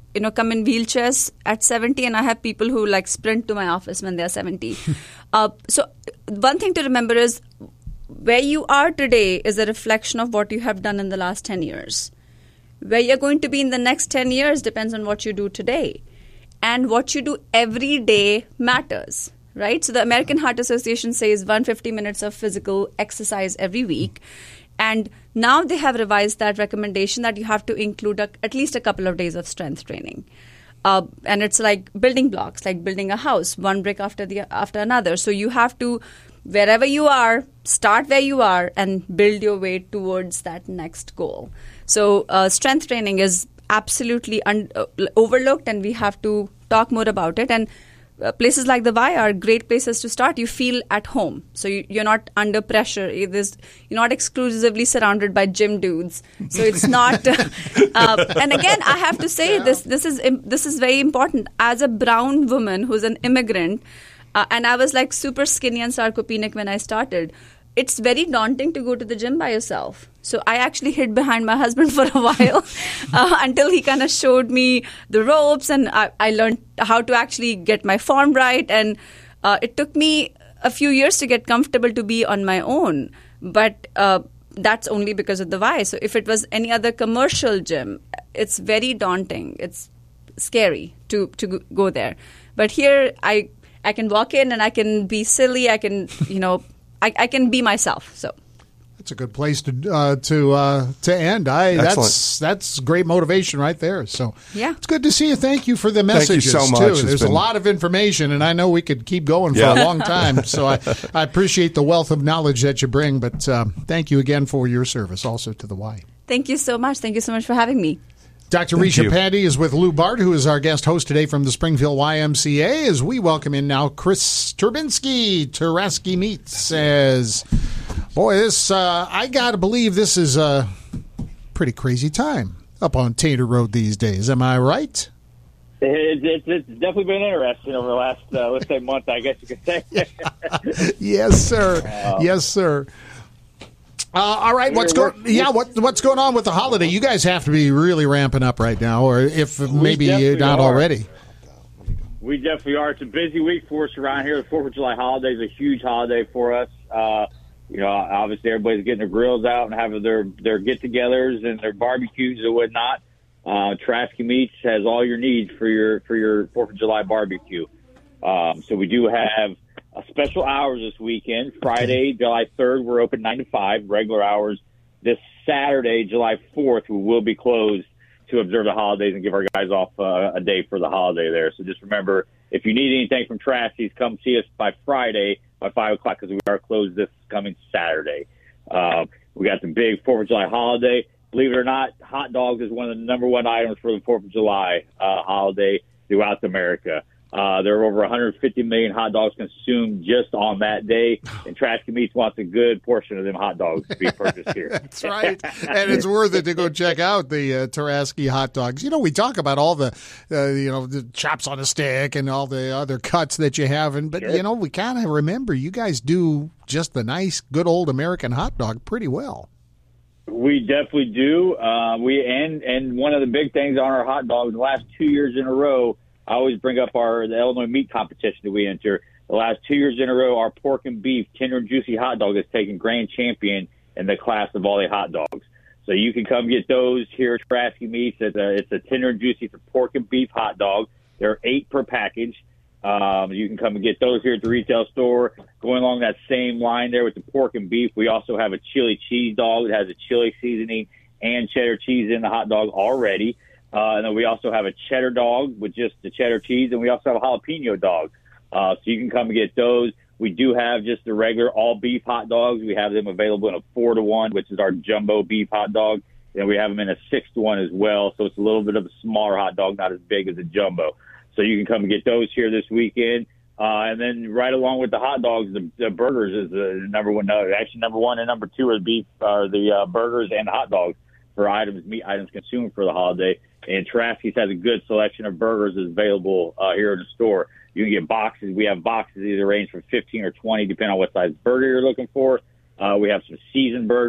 you know, come in wheelchairs at seventy, and I have people who like sprint to my office when they're seventy. uh, so one thing to remember is where you are today is a reflection of what you have done in the last ten years. Where you're going to be in the next ten years depends on what you do today. And what you do every day matters, right? So the American Heart Association says one hundred fifty minutes of physical exercise every week. And now they have revised that recommendation that you have to include a, at least a couple of days of strength training. Uh, and it's like building blocks, like building a house, one brick after the after another. So you have to, wherever you are, start where you are and build your way towards that next goal. So uh, strength training is absolutely un- uh, overlooked, and we have to talk more about it. And uh, places like the Y are great places to start. You feel at home, so you, you're not under pressure. It is, you're not exclusively surrounded by gym dudes. So it's not. uh, and again, I have to say this: this is im- this is very important. As a brown woman who's an immigrant, uh, and I was like super skinny and sarcopenic when I started. It's very daunting to go to the gym by yourself. So I actually hid behind my husband for a while uh, until he kind of showed me the ropes, and I, I learned how to actually get my form right. And uh, it took me a few years to get comfortable to be on my own. But uh, that's only because of the Y. So if it was any other commercial gym, it's very daunting. It's scary to, to go there. But here I I can walk in and I can be silly. I can, you know, I, I can be myself. So that's a good place to uh, to uh, to end. I Excellent. that's that's great motivation right there. So yeah, it's good to see you. Thank you for the Thank you messages so much. too. It's There's been- a lot of information, and I know we could keep going for Yeah. a long time. So I, I appreciate the wealth of knowledge that you bring. But um, thank you again for your service, also to the Y. Thank you so much. Thank you so much for having me. Doctor Thank Risha you. Pandey is with Lou Bart, who is our guest host today from the Springfield Y M C A, as we welcome in now Chris Turbinsky. Taraski Meats says, boy, this, uh, I got to believe this is a pretty crazy time up on Tater Road these days. Am I right? It's, it's, it's definitely been interesting over the last, uh, let's say, month, I guess you could say. Yes, sir. Wow. Yes, sir. Uh, all right, what's going? Yeah, what what's going on with the holiday? You guys have to be really ramping up right now, or if maybe definitely not are. already. We definitely are. It's a busy week for us around here. The fourth of July holiday is a huge holiday for us. Uh, you know, obviously everybody's getting their grills out and having their, their get-togethers and their barbecues and whatnot. Uh, Trasky Meats has all your needs for your for your fourth of July barbecue. Um, so we do have a special hours this weekend. Friday, July third, we're open nine to five, regular hours. This Saturday, July fourth, we will be closed to observe the holidays and give our guys off uh, a day for the holiday there. So just remember, if you need anything from Trasky's, come see us by Friday by five o'clock because we are closed this coming Saturday. Uh, we got the big fourth of July holiday. Believe it or not, hot dogs is one of the number one items for the fourth of July uh, holiday throughout America. Uh, there are over one hundred fifty million hot dogs consumed just on that day, and Trasky Meats wants a good portion of them hot dogs to be purchased here. That's right. And it's worth it to go check out the uh, Taraski hot dogs. You know, we talk about all the, uh, you know, the chops on a stick and all the other cuts that you have, and but, Sure. you know, we kind of remember you guys do just the nice, good old American hot dog pretty well. We definitely do. Uh, we and and one of the big things on our hot dogs, the last two years in a row, I always bring up our the Illinois meat competition that we enter. The last two years in a row, our pork and beef tender and juicy hot dog has taken grand champion in the class of all the hot dogs. So you can come get those here at Trasky Meats. It's a, it's a tender and juicy, it's a pork and beef hot dog. There are eight per package. Um, you can come and get those here at the retail store. Going along that same line there with the pork and beef, we also have a chili cheese dog that has a chili seasoning and cheddar cheese in the hot dog already. Uh, and then we also have a cheddar dog with just the cheddar cheese, and we also have a jalapeno dog. Uh, so you can come and get those. We do have just the regular all-beef hot dogs. We have them available in a four to one, which is our jumbo beef hot dog. And we have them in a six to one as well. So it's a little bit of a smaller hot dog, not as big as a jumbo. So you can come and get those here this weekend. Uh, and then right along with the hot dogs, the, the burgers is the number one. No, actually, number one and number two are the beef, are the uh, burgers and the hot dogs for items, meat items consumed for the holiday. And Trasky's has a good selection of burgers available uh, here in the store. You can get boxes. We have boxes either range from fifteen or twenty, depending on what size burger you're looking for. Uh, we have some seasoned burgers.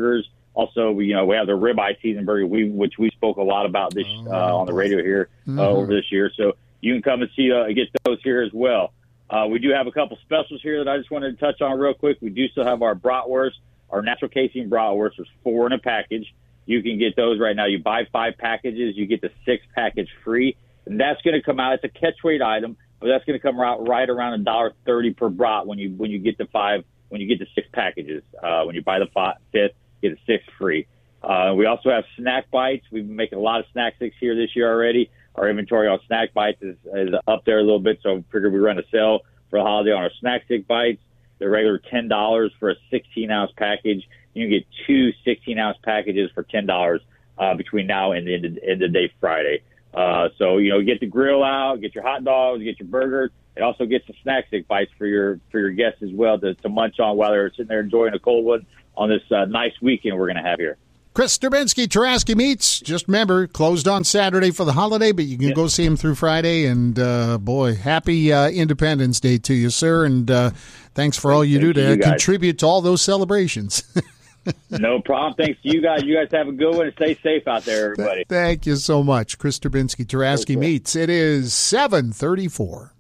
Also, we, you know, we have the ribeye season burger, we, which we spoke a lot about this uh, on the radio here uh, Mm-hmm. over this year. So you can come and see uh, get those here as well. Uh, we do have a couple specials here that I just wanted to touch on real quick. We do still have our bratwurst, our natural casing bratwurst. There's four in a package. You can get those right now. You buy five packages, you get the six package free, and that's going to come out. It's a catch weight item, but that's going to come out right around a dollar thirty per brat when you when you get the five when you get the six packages. Uh, when you buy the five, fifth, get the six free. Uh, we also have snack bites. We've been making a lot of snack sticks here this year already. Our inventory on snack bites is, is up there a little bit, so I figured we run a sale for the holiday on our snack stick bites. They're regular ten dollars for a sixteen ounce package. You can get two sixteen ounce packages for ten dollars uh, between now and the end of, end of the day Friday. Uh, so, you know, get the grill out, get your hot dogs, get your burgers, and also get some snack stick bites for your for your guests as well to, to munch on while they're sitting there enjoying a cold one on this uh, nice weekend we're going to have here. Chris Dubinsky, Taraski Meats. Just remember, closed on Saturday for the holiday, but you can yeah. go see him through Friday. And, uh, boy, happy uh, Independence Day to you, sir. And uh, thanks for all you Thank do to you contribute to all those celebrations. No problem. Thanks to you guys. You guys have a good one and stay safe out there, everybody. Thank you so much. Chris Dubinsky, Taraski Meats. It is seven thirty-four.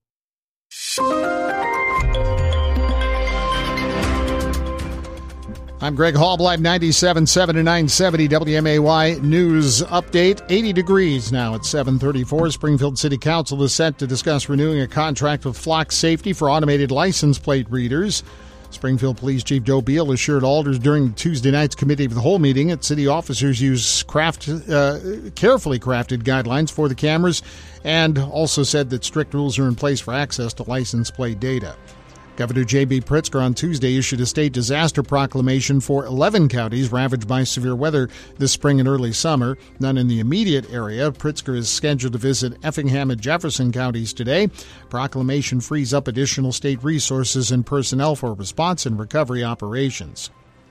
I'm Greg Hall, Live ninety-seven point seven and nine seventy W M A Y News Update. eighty degrees now at seven thirty-four. Springfield City Council is set to discuss renewing a contract with Flock Safety for automated license plate readers. Springfield Police Chief Joe Beal assured alders during Tuesday night's Committee of the Whole meeting that city officers use craft, uh, carefully crafted guidelines for the cameras, and also said that strict rules are in place for access to license plate data. Governor J B. Pritzker on Tuesday issued a state disaster proclamation for eleven counties ravaged by severe weather this spring and early summer. None in the immediate area. Pritzker is scheduled to visit Effingham and Jefferson counties today. Proclamation frees up additional state resources and personnel for response and recovery operations.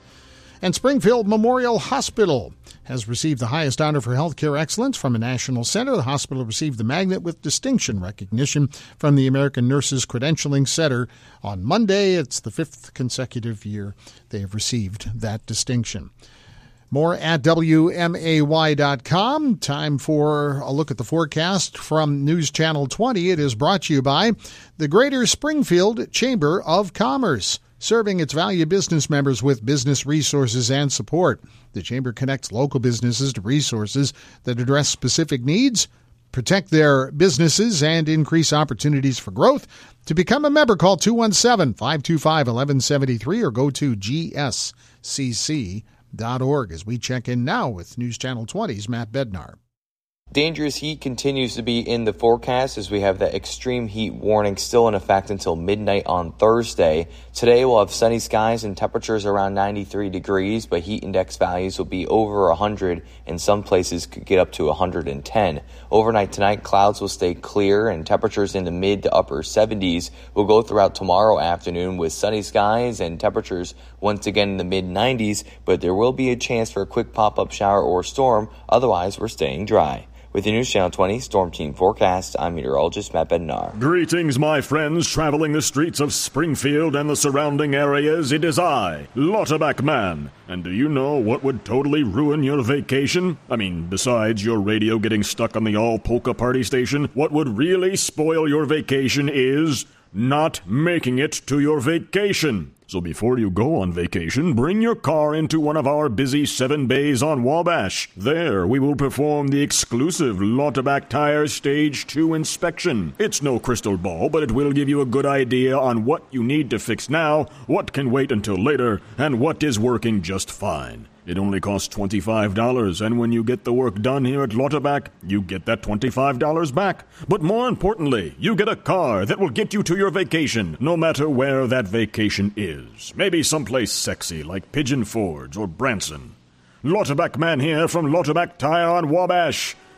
And Springfield Memorial Hospital has received the highest honor for healthcare excellence from a national center. The hospital received the Magnet with Distinction recognition from the American Nurses Credentialing Center on Monday. It's the fifth consecutive year they have received that distinction. More at W M A Y dot com. Time for a look at the forecast from News Channel twenty. It is brought to you by the Greater Springfield Chamber of Commerce, serving its valued business members with business resources and support. The Chamber connects local businesses to resources that address specific needs, protect their businesses, and increase opportunities for growth. To become a member, call two one seven, five two five, one one seven three or go to G S C C dot org as we check in now with News Channel twenty's Matt Bednar. Dangerous heat continues to be in the forecast as we have that extreme heat warning still in effect until midnight on Thursday. Today we'll have sunny skies and temperatures around ninety-three degrees, but heat index values will be over one hundred and some places could get up to one hundred ten. Overnight tonight, clouds will stay clear and temperatures in the mid to upper seventies will go throughout tomorrow afternoon with sunny skies and temperatures once again in the mid nineties, but there will be a chance for a quick pop-up shower or storm. Otherwise, we're staying dry. With the News Channel twenty Storm Team Forecast, I'm meteorologist Matt Bednar. Greetings, my friends, traveling the streets of Springfield and the surrounding areas. It is I, Lauterbach Man. And do you know what would totally ruin your vacation? I mean, besides your radio getting stuck on the all-polka party station, what would really spoil your vacation is not making it to your vacation. So before you go on vacation, bring your car into one of our busy seven bays on Wabash. There, we will perform the exclusive Lauterbach Tire Stage two inspection. It's no crystal ball, but it will give you a good idea on what you need to fix now, what can wait until later, and what is working just fine. It only costs twenty-five dollars, and when you get the work done here at Lauterbach, you get that twenty-five dollars back. But more importantly, you get a car that will get you to your vacation, no matter where that vacation is. Maybe someplace sexy like Pigeon Forge or Branson. Lauterbach Man here from Lauterbach Tire on Wabash.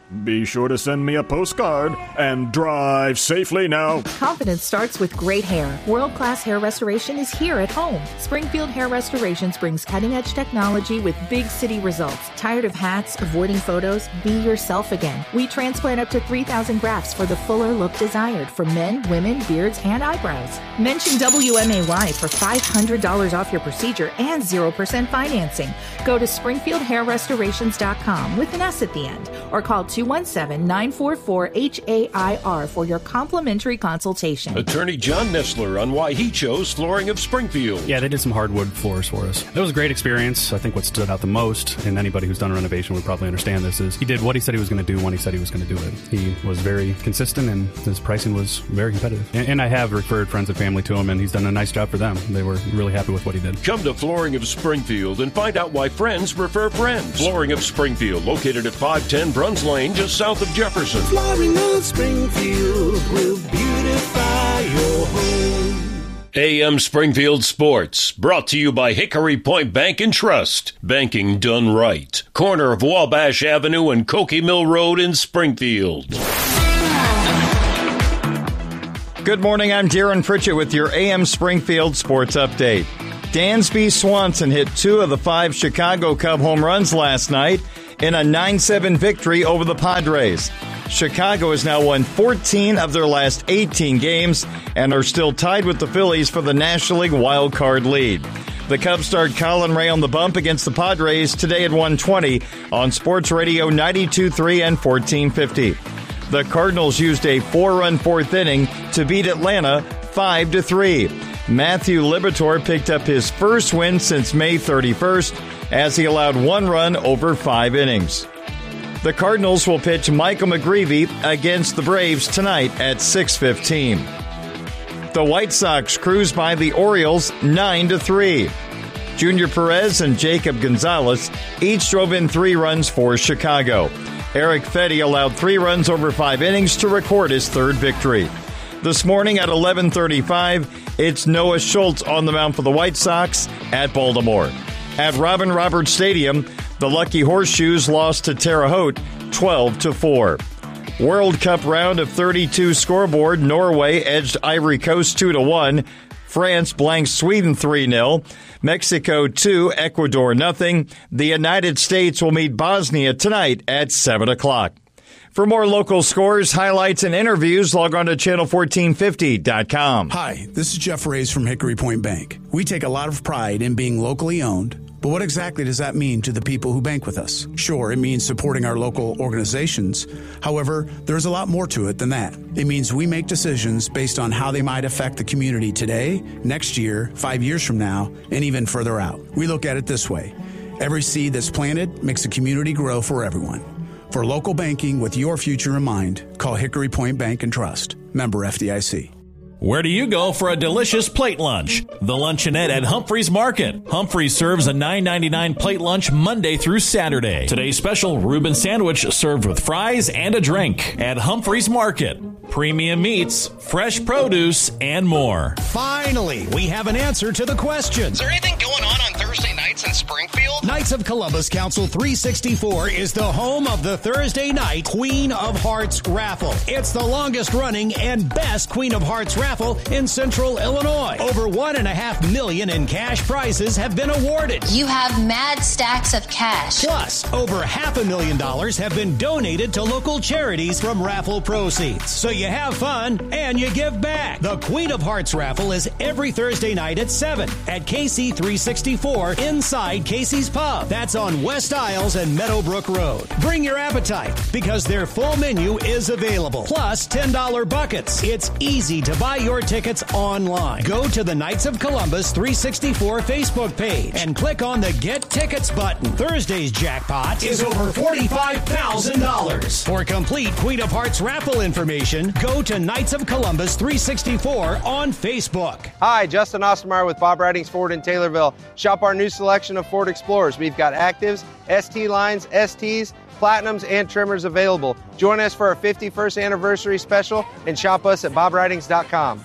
Be sure to send me a postcard and drive safely now. Confidence starts with great hair. World-class hair restoration is here at home. Springfield Hair Restorations brings cutting-edge technology with big city results. Tired of hats, avoiding photos? Be yourself again. We transplant up to three thousand grafts for the fuller look desired for men, women, beards, and eyebrows. Mention W M A Y for five hundred dollars off your procedure and zero percent financing. Go to springfield hair restorations dot com with an S at the end or call two one seven, nine four four, H A I R for your complimentary consultation. Attorney John Nestler on why he chose Flooring of Springfield. Yeah, they did some hardwood floors for us. It was a great experience. I think what stood out the most, and anybody who's done a renovation would probably understand this, is he did what he said he was going to do when he said he was going to do it. He was very consistent, and his pricing was very competitive. And, and I have referred friends and family to him, and he's done a nice job for them. They were really happy with what he did. Come to Flooring of Springfield and find out why friends refer friends. Flooring of Springfield, located at five ten Bruns Lane, just south of Jefferson. Flooring of Springfield will beautify your home. A M Springfield Sports, brought to you by Hickory Point Bank and Trust. Banking done right. Corner of Wabash Avenue and Cokie Mill Road in Springfield. Good morning, I'm Darren Pritchett with your A M Springfield Sports Update. Dansby Swanson hit two of the five Chicago Cub home runs last night in a nine seven victory over the Padres. Chicago has now won fourteen of their last eighteen games and are still tied with the Phillies for the National League wild card lead. The Cubs start Colin Ray on the bump against the Padres today at one twenty on Sports Radio ninety-two point three and fourteen fifty. The Cardinals used a four-run fourth inning to beat Atlanta five to three. Matthew Liberatore picked up his first win since May thirty-first as he allowed one run over five innings. The Cardinals will pitch Michael McGreevy against the Braves tonight at six fifteen. The White Sox cruise by the Orioles nine to three. Junior Perez and Jacob Gonzalez each drove in three runs for Chicago. Eric Fedde allowed three runs over five innings to record his third victory. This morning at eleven thirty-five, it's Noah Schultz on the mound for the White Sox at Baltimore. At Robin Roberts Stadium, the Lucky Horseshoes lost to Terre Haute twelve to four. World Cup round of thirty-two scoreboard, Norway edged Ivory Coast two to one. France blanked Sweden three nil. Mexico two, Ecuador nothing. The United States will meet Bosnia tonight at seven o'clock. For more local scores, highlights, and interviews, log on to channel fourteen fifty dot com. Hi, this is Jeff Reyes from Hickory Point Bank. We take a lot of pride in being locally owned, but what exactly does that mean to the people who bank with us? Sure, it means supporting our local organizations. However, there's a lot more to it than that. It means we make decisions based on how they might affect the community today, next year, five years from now, and even further out. We look at it this way. Every seed that's planted makes a community grow for everyone. For local banking with your future in mind, call Hickory Point Bank and Trust. Member F D I C. Where do you go for a delicious plate lunch? The Luncheonette at Humphreys Market. Humphreys serves a nine ninety-nine plate lunch Monday through Saturday. Today's special, Reuben sandwich served with fries and a drink at Humphreys Market. Premium meats, fresh produce, and more. Finally, we have an answer to the question. Is there anything going on on Thursday nights in Springfield? Knights of Columbus Council three sixty-four is the home of the Thursday night Queen of Hearts raffle. It's the longest running and best Queen of Hearts raffle in Central Illinois. Over one and a half million in cash prizes have been awarded. You have mad stacks of cash. Plus, over half a million dollars have been donated to local charities from raffle proceeds. So you have fun and you give back. The Queen of Hearts raffle is every Thursday night at seven at K C three sixty-four inside Casey's Pub. That's on West Isles and Meadowbrook Road. Bring your appetite because their full menu is available. Plus ten dollar buckets. It's easy to buy your tickets online. Go to the Knights of Columbus three sixty-four Facebook page and click on the Get Tickets button. Thursday's jackpot is over forty-five thousand dollars. For complete Queen of Hearts raffle information, go to Knights of Columbus three sixty-four on Facebook. Hi, Justin Ostermeyer with Bob Ridings Ford in Taylorville. Shop our new selection of Ford Explorers. We've got Actives, S T lines, S Ts, Platinums, and Trimmers available. Join us for our fifty-first anniversary special and shop us at bob ridings dot com.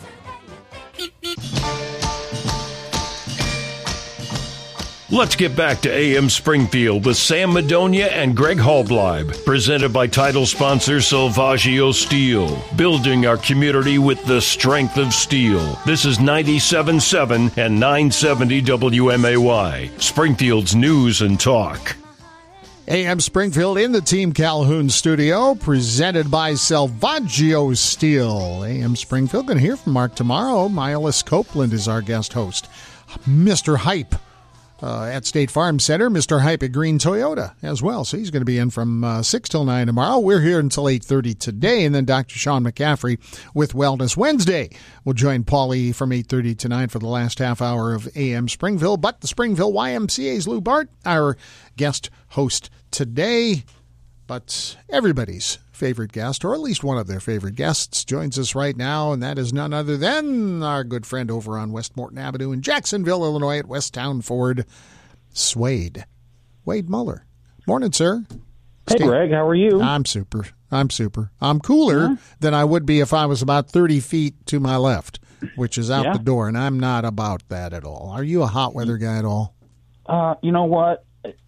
Let's get back to A M Springfield with Sam Madonia and Greg Halbleib. Presented by title sponsor Salvaggio Steel. Building our community with the strength of steel. This is ninety-seven point seven and nine seventy W M A Y. Springfield's News and Talk. A M Springfield in the Team Calhoun studio, presented by Salvaggio Steel. A M Springfield, going to hear from Mark tomorrow. Miles Copeland is our guest host. Mister Hype uh, at State Farm Center, Mister Hype at Green Toyota as well. So he's going to be in from uh, six till nine tomorrow. We're here until eight thirty today, and then Doctor Sean McCaffrey with Wellness Wednesday will join Paulie from eight thirty to nine for the last half hour of A M Springfield. But the Springfield Y M C A's Lou Bart, our guest host today. But everybody's favorite guest, or at least one of their favorite guests, joins us right now, and that is none other than our good friend over on West Morton Avenue in Jacksonville, Illinois at Westtown Ford, Swade. Wade Muller. Morning, sir. Hey, Steve. Greg, how are you? I'm super. I'm super. I'm cooler yeah. than I would be if I was about thirty feet to my left, which is out yeah. the door, and I'm not about that at all. Are you a hot weather guy at all? Uh, you know what?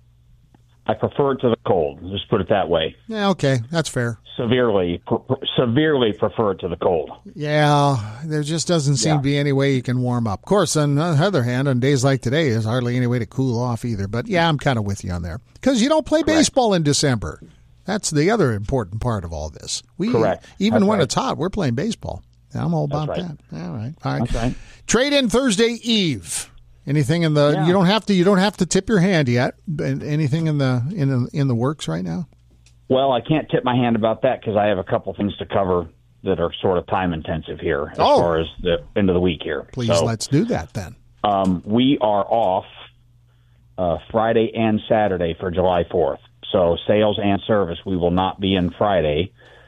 I prefer it to the cold. Just put it that way. Yeah, okay. That's fair. Severely, pr- pr- severely prefer it to the cold. Yeah, there just doesn't seem yeah. to be any way you can warm up. Of course, on the other hand, on days like today, there's hardly any way to cool off either. But yeah, I'm kind of with you on there. Because you don't play Correct. baseball in December. That's the other important part of all this. We, Correct. Even That's when right. it's hot, we're playing baseball. I'm all about That's right. that. All right. All right. That's right. Trade-in Thursday Eve. Anything in the yeah. you don't have to you don't have to tip your hand yet. Anything in the in the, in the works right now? Well, I can't tip my hand about that because I have a couple things to cover that are sort of time intensive here as oh. far as the end of the week here. Please, so, let's do that then. Um, we are off uh, Friday and Saturday for July fourth. So sales and service, we will not be in Friday.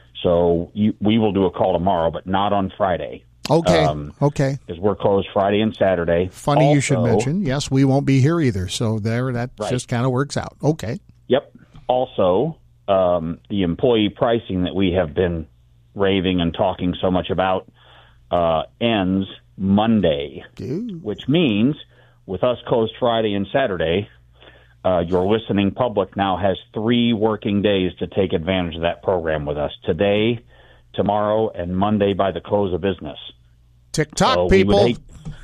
So you, we will do a call tomorrow, but not on Friday. Okay. Um, okay. Because we're closed Friday and Saturday. Funny also, you should mention. Yes, we won't be here either. So there, that right. just kind of works out. Okay. Yep. Also, um, the employee pricing that we have been raving and talking so much about uh, ends Monday, Dude. which means with us closed Friday and Saturday, uh, your listening public now has three working days to take advantage of that program with us. Today, tomorrow, and Monday by the close of business. TikTok so people. We hate,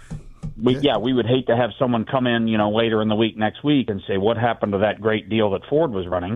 we, yeah, we would hate to have someone come in, you know, later in the week next week and say, what happened to that great deal that Ford was running?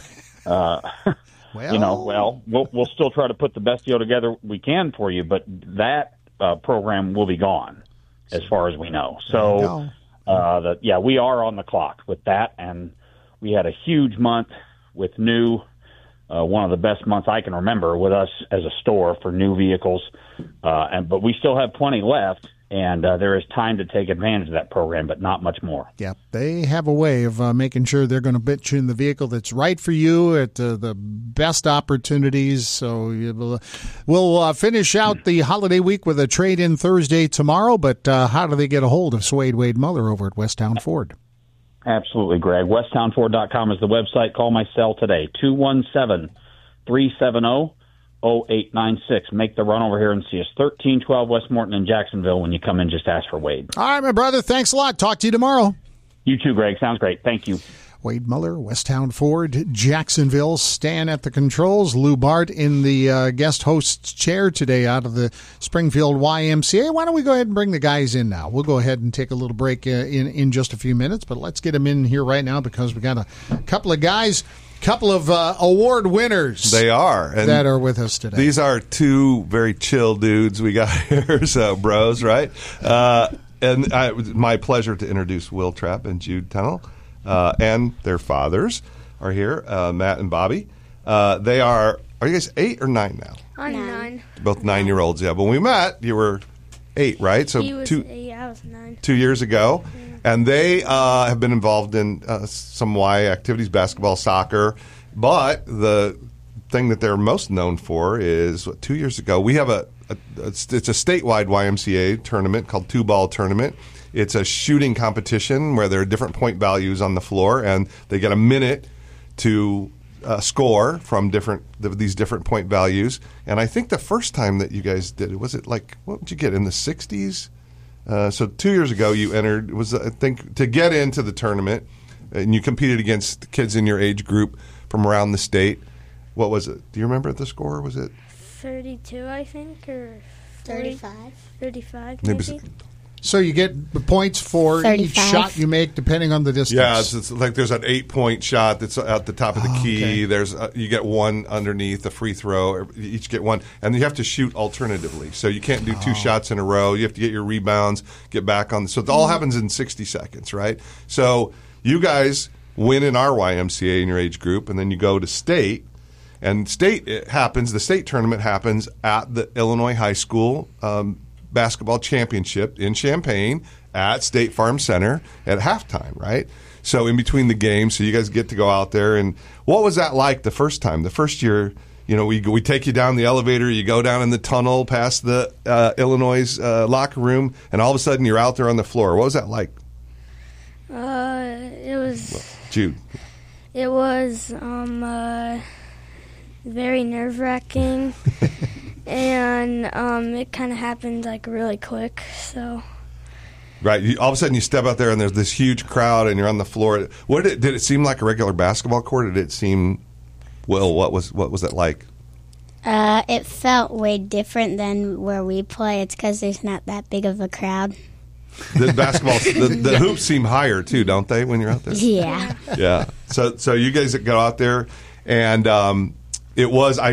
uh, well, you know, well, well, we'll still try to put the best deal together we can for you, but that uh, program will be gone as far as we know. So, uh, the, yeah, we are on the clock with that, and we had a huge month with new Uh, one of the best months I can remember with us as a store for new vehicles. Uh, and but we still have plenty left, and uh, there is time to take advantage of that program, but not much more. Yep. They have a way of uh, making sure they're going to bitch in the vehicle that's right for you at uh, the best opportunities. So will, we'll uh, finish out the holiday week with a trade-in Thursday tomorrow, but uh, how do they get a hold of Swade Wade Muller over at Westtown Ford? Absolutely, Greg. Westtown Ford dot com is the website. Call my cell today, two one seven, three seven zero, zero eight nine six. Make the run over here and see us, thirteen twelve West Morton in Jacksonville. When you come in, just ask for Wade. All right, my brother. Thanks a lot. Talk to you tomorrow. You too, Greg. Sounds great. Thank you. Wade Muller, Westtown Ford, Jacksonville. Stan at the controls. Lou Bart in the uh, guest host's chair today out of the Springfield Y M C A. Why don't we go ahead and bring the guys in now? We'll go ahead and take a little break uh, in, in just a few minutes, but let's get them in here right now because we got a couple of guys, couple of uh, award winners. They are. And that are with us today. These are two very chill dudes we got here, so bros, right? Uh, and I, it was my pleasure to introduce Will Trapp and Jude Tunnell. Uh, and their fathers are here, uh, Matt and Bobby. Uh, they are, are you guys eight or nine now? I'm nine. Both nine-year-olds, yeah. But when we met, you were eight, right? So he was two, eight, I was nine. Two years ago. Yeah. And they uh, have been involved in uh, some Y activities, basketball, soccer. But the thing that they're most known for is, what, two years ago, we have a, a, a it's a statewide Y M C A tournament called Two Ball Tournament. It's a shooting competition where there are different point values on the floor, and they get a minute to uh, score from different these different point values. And I think the first time that you guys did it, was it like, what did you get, in the sixties? Uh, so two years ago, you entered, was I think, to get into the tournament, and you competed against kids in your age group from around the state. What was it? Do you remember the score? Was it thirty-two, I think, or thirty-five? thirty-five, It was- maybe. So you get the points for each thirty-five. shot you make, depending on the distance. Yeah, it's, it's like there's an eight-point shot that's at the top of the Oh, key. okay. There's uh, you get one underneath a free throw. Or you each get one, and you have to shoot alternatively. So you can't do two Oh. shots in a row. You have to get your rebounds, get back on. So it all happens in sixty seconds, right? So you guys win in our Y M C A in your age group, and then you go to state. And state it happens. The state tournament happens at the Illinois High School um, basketball championship in Champaign at State Farm Center at halftime, right? So in between the games, so you guys get to go out there. And what was that like the first time? The first year, you know, we we take you down the elevator, you go down in the tunnel past the uh, Illinois uh, locker room, and all of a sudden you're out there on the floor. What was that like, Uh, it was Jude? it was um uh, very nerve wracking, and um it kind of happened like really quick. So Right. You, all of a sudden, you step out there, and there's this huge crowd, and you're on the floor. What did it, did it seem like a regular basketball court? Or did it seem, well, what was what was that like? Uh, it felt way different than where we play. It's because there's not that big of a crowd. The basketball, the, the hoops seem higher too, don't they? When you're out there. Yeah. Yeah. So so you guys go out there, and um, it was I